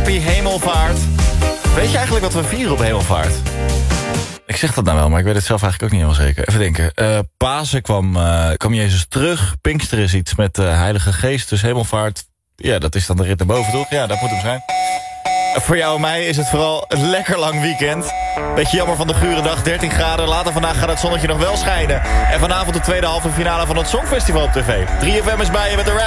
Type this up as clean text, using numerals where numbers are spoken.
Happy Hemelvaart. Weet je eigenlijk wat we vieren op Hemelvaart? Ik zeg dat nou wel, maar ik weet het zelf eigenlijk ook niet helemaal zeker. Even denken. Pasen kwam Jezus terug. Pinkster is iets met Heilige Geest. Dus Hemelvaart, ja, dat is dan de rit naar boven, toch? Ja, dat moet hem zijn. Voor jou en mij is het vooral een lekker lang weekend. Beetje jammer van de gure dag, 13 graden. Later vandaag gaat het zonnetje nog wel schijnen. En vanavond de tweede halve finale van het Songfestival op tv. 3FM is bij je met de